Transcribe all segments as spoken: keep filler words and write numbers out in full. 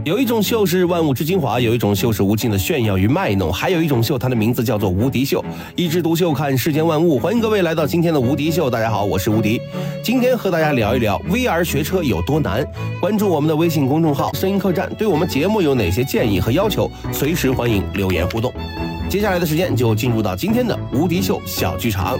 有一种秀是万物之精华，有一种秀是无尽的炫耀与卖弄，还有一种秀，它的名字叫做无敌秀。一枝独秀，看世间万物。欢迎各位来到今天的无敌秀。大家好，我是无敌。今天和大家聊一聊 V R 学车有多难。关注我们的微信公众号声音客栈，对我们节目有哪些建议和要求，随时欢迎留言互动。接下来的时间就进入到今天的无敌秀小剧场。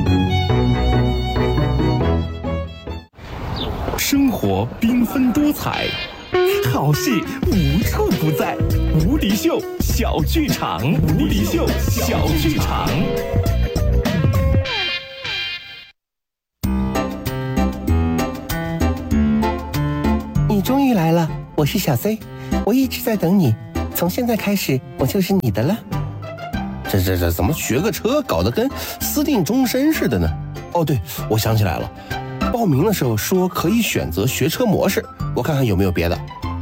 生活缤纷多彩，好戏无处不在。无敌秀小剧场，无敌秀小剧场。 你终于来了，我是小 C， 我一直在等你，从现在开始我就是你的了。 这这这怎么学个车搞得跟私定终身似的呢？哦，对，我想起来了，报名的时候说可以选择学车模式，我看看有没有别的。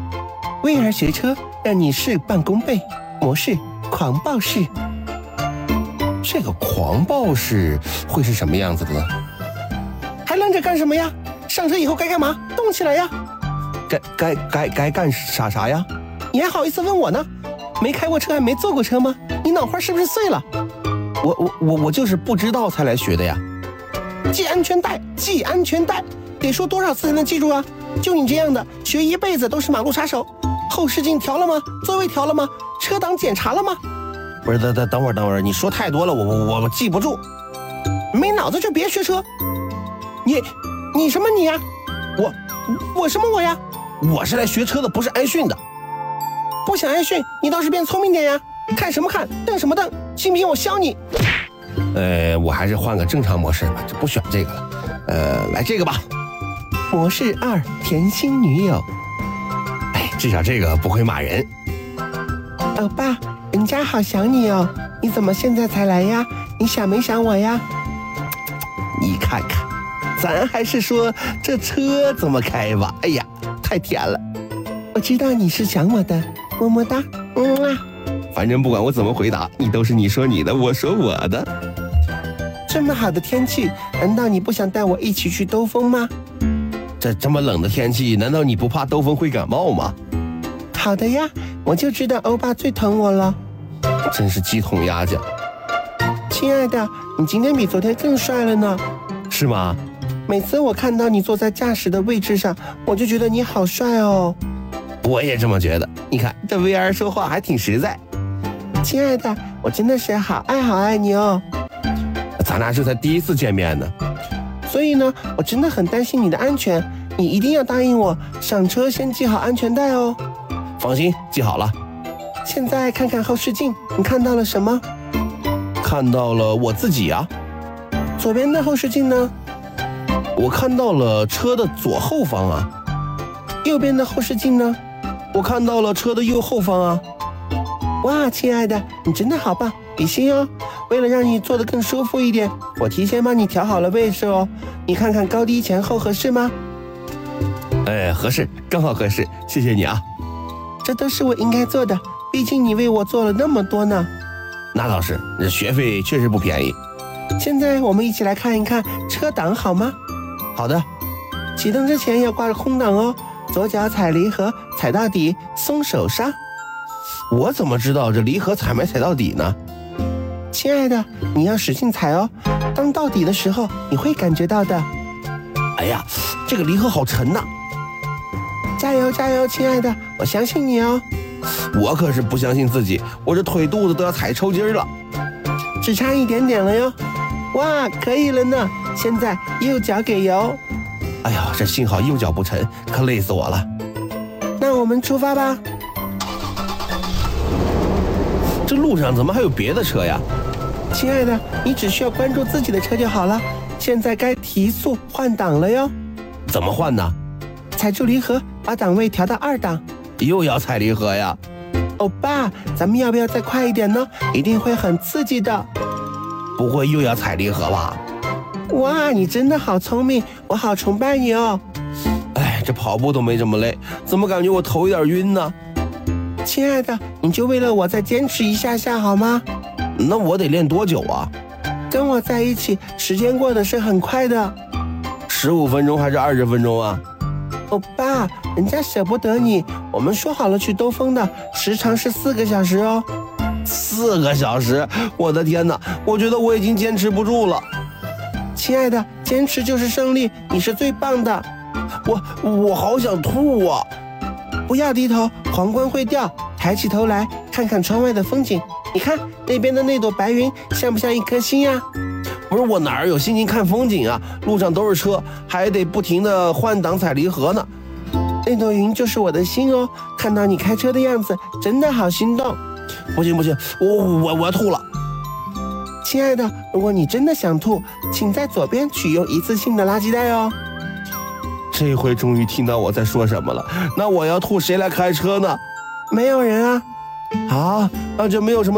V R 学车让你事半功倍，模式狂暴式。 这个狂暴式会是什么样子的呢？ 还愣着干什么呀？上车以后该干嘛？动起来呀！ 该该该该干啥啥呀？ 你还好意思问我呢？没开过车还没坐过车吗？你脑花是不是碎了？ 我我我我就是不知道才来学的呀。 系安全带，系安全带，得说多少次才能记住啊？就你这样的，学一辈子都是马路杀手。后视镜调了吗？座位调了吗？车挡检查了吗？ 不是，等等等会儿等会儿，你说太多了，我我我我记不住。 没脑子就别学车。你你什么你呀？ 我我什么我呀？ 我是来学车的，不是挨训的。 不想挨训，你倒是变聪明点呀！看什么看，瞪什么瞪，信不信我削你？ 呃，我还是换个正常模式吧，就不选这个了。呃，来这个吧。 模式二，甜心女友。 哎，至少这个不会骂人。 欧巴，人家好想你哦，你怎么现在才来呀？你想没想我呀？ 你看看，咱还是说这车怎么开吧。哎呀，太甜了。 我知道你是想我的，么么哒。嗯啊。 反正不管我怎么回答，你都是你说你的，我说我的。 这么好的天气，难道你不想带我一起去兜风吗？ 这这么冷的天气，难道你不怕兜风会感冒吗？ 好的呀，我就知道欧巴最疼我了。 真是鸡同鸭讲。 亲爱的，你今天比昨天更帅了呢。 是吗？ 每次我看到你坐在驾驶的位置上，我就觉得你好帅哦。 我也这么觉得，你看这 V R 说话还挺实在。 亲爱的，我真的是好爱好爱你哦。 咱俩这才第一次见面呢。 所以呢，我真的很担心你的安全，你一定要答应我，上车先系好安全带哦。 放心，系好了。 现在看看后视镜，你看到了什么？ 看到了我自己啊。 左边的后视镜呢？ 我看到了车的左后方啊。 右边的后视镜呢？ 我看到了车的右后方啊。 哇，亲爱的，你真的好棒，比心哦。为了让你坐得更舒服一点，我提前帮你调好了位置哦。你看看高低前后合适吗？ 哎，合适，刚好合适，谢谢你啊。 这都是我应该做的，毕竟你为我做了那么多呢。 那倒是，这学费确实不便宜。 现在我们一起来看一看车档好吗？ 好的。 启动之前要挂着空档哦，左脚踩离合，踩到底，松手刹。 我怎么知道这离合踩没踩到底呢？ 亲爱的，你要使劲踩哦，当到底的时候你会感觉到的。 哎呀，这个离合好沉呐！ 加油加油，亲爱的，我相信你哦。 我可是不相信自己，我这腿肚子都要踩抽筋了。 只差一点点了哟。哇，可以了呢，现在右脚给油。 哎呀，这幸好右脚不沉，可累死我了。 那我们出发吧。 这路上怎么还有别的车呀？ 亲爱的，你只需要关注自己的车就好了。现在该提速换挡了哟。 怎么换呢？ 踩住离合，把档位调到二档。 又要踩离合呀？ 欧巴，咱们要不要再快一点呢？一定会很刺激的。 不会又要踩离合吧？ 哇，你真的好聪明，我好崇拜你哦。 哎，这跑步都没这么累，怎么感觉我头有点晕呢？ 亲爱的，你就为了我再坚持一下下好吗？ 那我得练多久啊？ 跟我在一起，时间过得是很快的。 十五分钟还是二十分钟啊？ 欧巴，人家舍不得你，我们说好了去兜风的，时长是四个小时哦。 四个小时，我的天哪，我觉得我已经坚持不住了。 亲爱的，坚持就是胜利，你是最棒的。 我我好想吐啊！ 不要低头，皇冠会掉，抬起头来看看窗外的风景。你看那边的那朵白云像不像一颗星呀？ 不是，我哪儿有心情看风景啊？路上都是车，还得不停地换挡踩离合呢。 那朵云就是我的心哦，看到你开车的样子，真的好心动。 不行不行，我我我要吐了。 亲爱的，如果你真的想吐，请在左边取用一次性的垃圾袋哦。 这回终于听到我在说什么了。那我要吐，谁来开车呢？ 没有人啊。 啊，那就没有什么